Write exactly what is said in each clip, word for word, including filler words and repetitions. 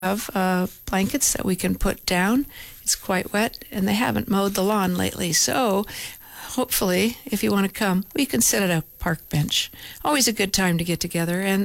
have uh, blankets that we can put down. It's quite wet, and they haven't mowed the lawn lately. So hopefully, if you want to come, we can sit at a park bench. Always a good time to get together. And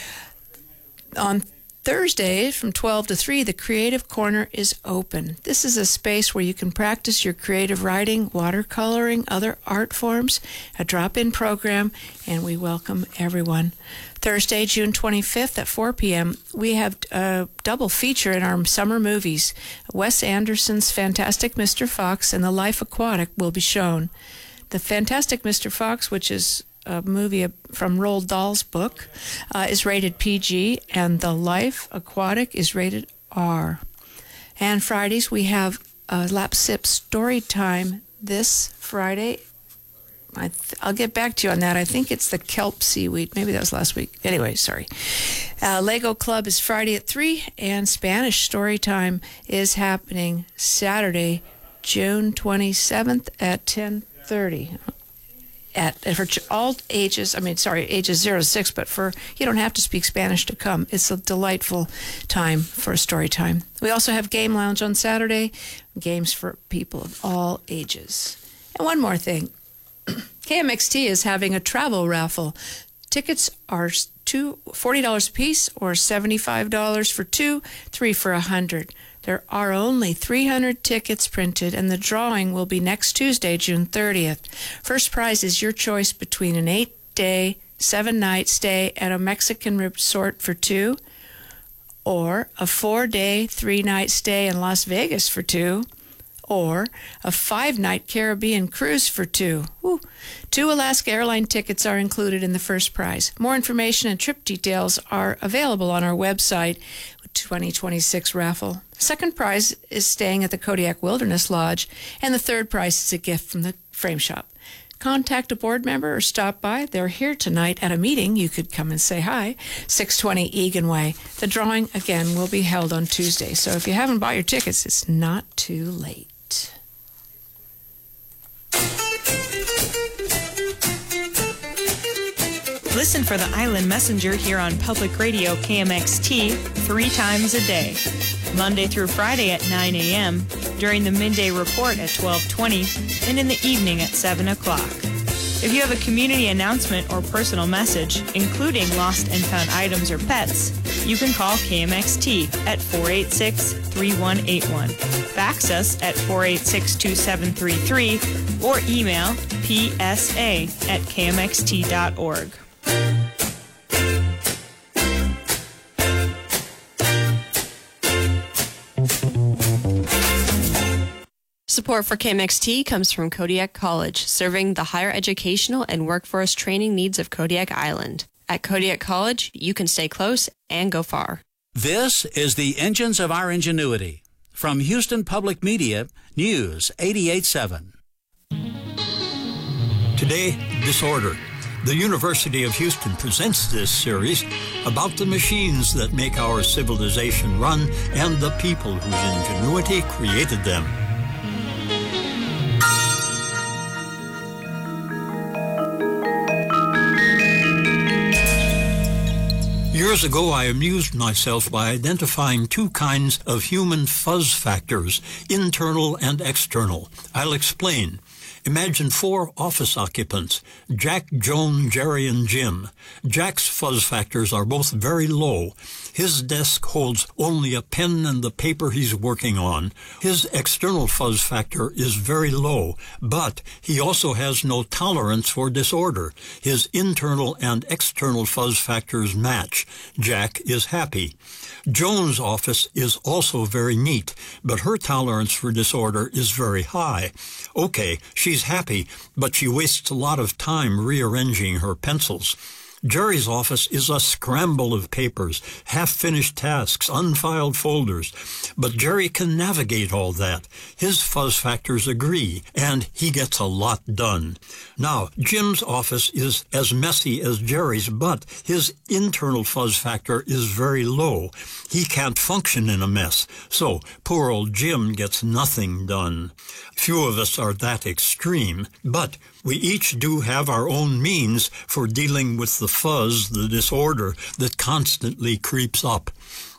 on Thursday from twelve to three, the Creative Corner is open. This is a space where you can practice your creative writing, watercoloring, other art forms, a drop-in program, and we welcome everyone. Thursday, June twenty-fifth at four p.m., we have a double feature in our summer movies. Wes Anderson's Fantastic Mister Fox and The Life Aquatic will be shown. The Fantastic Mister Fox, which is a movie from Roald Dahl's book, uh, is rated P G, and The Life Aquatic is rated R. And Fridays, we have a Lapsip story time this Friday. I th- I'll get back to you on that. I think it's the kelp seaweed. Maybe that was last week. Anyway, sorry. Uh, Lego Club is Friday at three, and Spanish story time is happening Saturday, June twenty-seventh at ten thirty. At, for all ages, I mean, sorry, ages zero to six, but for, you don't have to speak Spanish to come. It's a delightful time for a story time. We also have Game Lounge on Saturday, games for people of all ages. And one more thing, K M X T is having a travel raffle. Tickets are two, forty dollars a piece, or seventy-five dollars for two, three for one hundred dollars. There are only three hundred tickets printed, and the drawing will be next Tuesday, June thirtieth. First prize is your choice between an eight-day, seven-night stay at a Mexican resort for two, or a four-day, three-night stay in Las Vegas for two, or a five-night Caribbean cruise for two. Woo. Two Alaska Airline tickets are included in the first prize. More information and trip details are available on our website, twenty twenty-six raffle. Second prize is staying at the Kodiak Wilderness Lodge, and the third prize is a gift from the Frame Shop. Contact a board member or stop by. They're here tonight at a meeting. You could come and say hi. six twenty Egan Way. The drawing, again, will be held on Tuesday. So if you haven't bought your tickets, it's not too late. Listen for the Island Messenger here on Public Radio K M X T three times a day, Monday through Friday at nine a.m., during the midday report at twelve twenty, and in the evening at seven o'clock. If you have a community announcement or personal message, including lost and found items or pets, you can call K M X T at four eight six, three one eight one, fax us at four eight six, two seven three three, or email p s a at k m x t dot org. Support for K M X T comes from Kodiak College, serving the higher educational and workforce training needs of Kodiak Island. At Kodiak College, you can stay close and go far. This is the Engines of Our Ingenuity. From Houston Public Media, News eighty-eight point seven. Today, disorder. The University of Houston presents this series about the machines that make our civilization run and the people whose ingenuity created them. Years ago, I amused myself by identifying two kinds of human fuzz factors, internal and external. I'll explain. Imagine four office occupants, Jack, Joan, Jerry, and Jim. Jack's fuzz factors are both very low. His desk holds only a pen and the paper he's working on. His external fuzz factor is very low, but he also has no tolerance for disorder. His internal and external fuzz factors match. Jack is happy. Joan's office is also very neat, but her tolerance for disorder is very high. Okay, she's happy, but she wastes a lot of time rearranging her pencils. Jerry's office is a scramble of papers, half-finished tasks, unfiled folders. But Jerry can navigate all that. His fuzz factors agree, and he gets a lot done. Now, Jim's office is as messy as Jerry's, but his internal fuzz factor is very low. He can't function in a mess, so poor old Jim gets nothing done. Few of us are that extreme, but we each do have our own means for dealing with the fuzz, the disorder that constantly creeps up.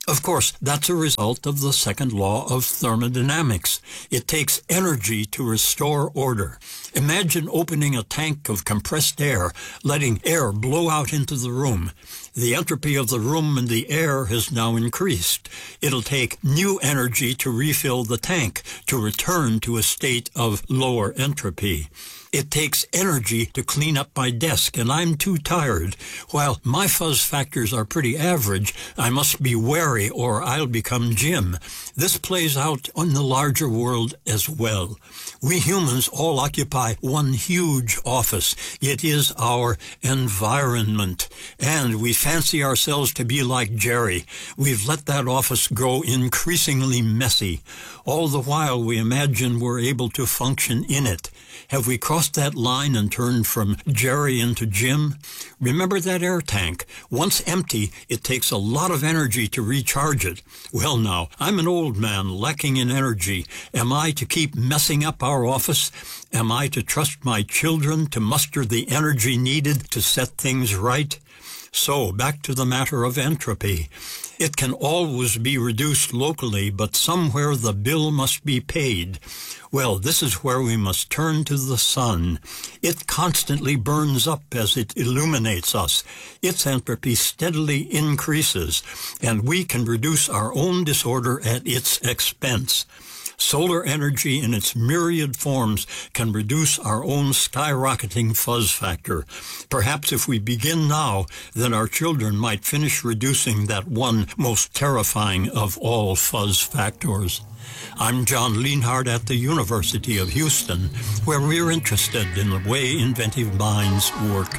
Of course, that's a result of the second law of thermodynamics. It takes energy to restore order. Imagine opening a tank of compressed air, letting air blow out into the room. The entropy of the room and the air has now increased. It'll take new energy to refill the tank, to return to a state of lower entropy. It takes energy to clean up my desk, and I'm too tired. While my fuzz factors are pretty average, I must be wary or I'll become Jim. This plays out on the larger world as well. We humans all occupy one huge office. It is our environment, and we fancy ourselves to be like Jerry. We've let that office grow increasingly messy. All the while we imagine we're able to function in it. Have we crossed that line and turned from Jerry into Jim? Remember that air tank. Once empty, it takes a lot of energy to recharge it. Well now, I'm an old man lacking in energy. Am I to keep messing up our office? Am I to trust my children to muster the energy needed to set things right? So, back to the matter of entropy. It can always be reduced locally, but somewhere the bill must be paid. Well, this is where we must turn to the sun. It constantly burns up as it illuminates us. Its entropy steadily increases, and we can reduce our own disorder at its expense. Solar energy in its myriad forms can reduce our own skyrocketing fuzz factor. Perhaps if we begin now, then our children might finish reducing that one most terrifying of all fuzz factors. I'm John Lienhardt at the University of Houston, where we're interested in the way inventive minds work.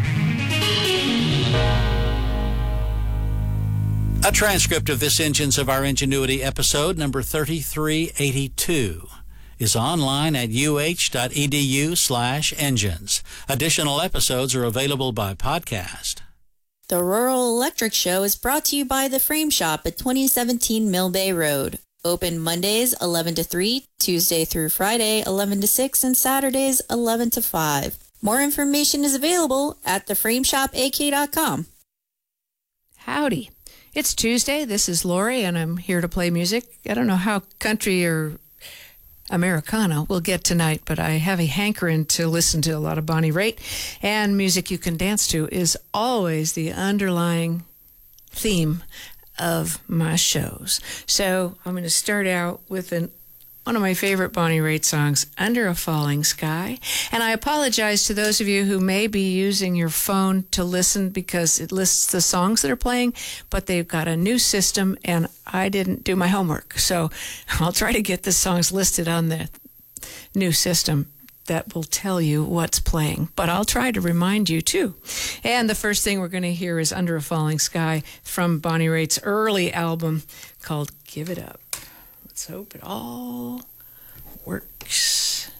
A transcript of this Engines of Our Ingenuity episode number thirty-three eighty-two is online at uh.edu slash engines. Additional episodes are available by podcast. The Rural Electric Show is brought to you by The Frame Shop at twenty seventeen Mill Bay Road. Open Mondays eleven to three, Tuesday through Friday eleven to six, and Saturdays eleven to five. More information is available at the frame shop a k dot com. Howdy. It's Tuesday. This is Lori, and I'm here to play music. I don't know how country or Americana we'll get tonight, but I have a hankering to listen to a lot of Bonnie Raitt, and music you can dance to is always the underlying theme of my shows. So I'm going to start out with an one of my favorite Bonnie Raitt songs, Under a Falling Sky. And I apologize to those of you who may be using your phone to listen because it lists the songs that are playing, but they've got a new system and I didn't do my homework. So I'll try to get the songs listed on the new system that will tell you what's playing. But I'll try to remind you too. And the first thing we're going to hear is Under a Falling Sky from Bonnie Raitt's early album called Give It Up. Let's hope it all works.